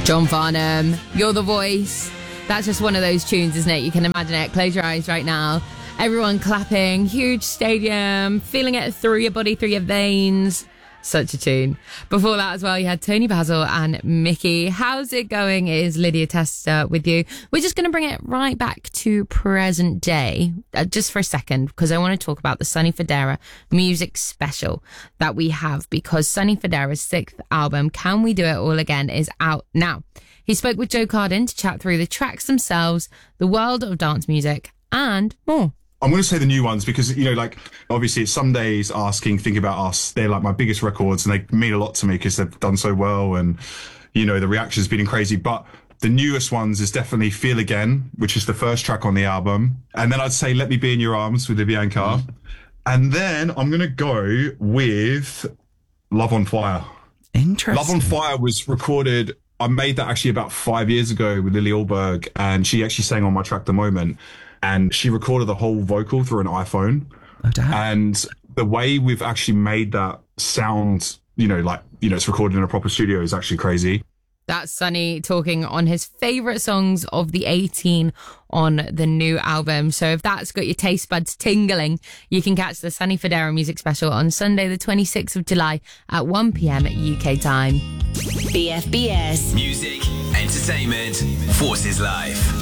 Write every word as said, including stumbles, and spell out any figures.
John Farnham, You're the Voice. That's just one of those tunes, isn't it? You can imagine it. Close your eyes right now. Everyone clapping, huge stadium, feeling it through your body, through your veins. Such a tune. Before that as well, you had Tony Basil and Mickey. How's it going? It is Lydia Tester with you. We're just going to bring it right back to present day, uh, just for a second, because I want to talk about the Sonny Fodera music special that we have, because Sonny Fodera's sixth album, Can We Do It All Again, is out now. He spoke with Joe Carden to chat through the tracks themselves, the world of dance music, and more. I'm going to say the new ones because, you know, like, obviously it's Some Days, Asking, Think About Us. They're like my biggest records and they mean a lot to me because they've done so well and, you know, the reaction's been crazy. But the newest ones is definitely Feel Again, which is the first track on the album. And then I'd say Let Me Be in Your Arms with Bianca. Mm. And then I'm going to go with Love on Fire. Interesting. Love on Fire was recorded, I made that actually about five years ago with Lily Alberg, and she actually sang on my track The Moment. And she recorded the whole vocal through an iPhone. Oh, damn. And the way we've actually made that sound, you know, like, you know, it's recorded in a proper studio is actually crazy. That's Sonny talking on his favourite songs of the eighteen on the new album. So if that's got your taste buds tingling, you can catch the Sonny Fodera music special on Sunday the twenty-sixth of July at one p.m. U K time. B F B S. Music, entertainment, forces life.